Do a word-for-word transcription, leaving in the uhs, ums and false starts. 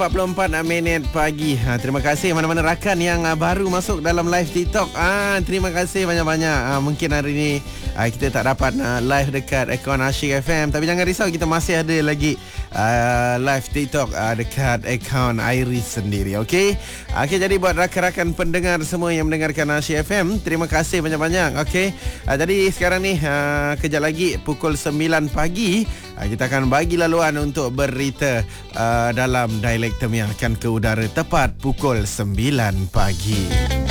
empat puluh empat minit pagi. Ha, terima kasih mana-mana rakan yang uh, baru masuk dalam live TikTok. Ah, terima kasih banyak-banyak. Uh, mungkin hari ini uh, kita tak dapat uh, live dekat akaun Asyik F M, tapi jangan risau, kita masih ada lagi uh, live TikTok uh, dekat akaun Iris sendiri. Okey. Okey, jadi buat rakan-rakan pendengar semua yang mendengarkan Asyik F M, terima kasih banyak-banyak. Okey. Uh, jadi sekarang ni uh, kejap lagi pukul sembilan pagi uh, kita akan bagi laluan untuk berita uh, dalam dialek yang akan ke udara tepat pukul sembilan pagi.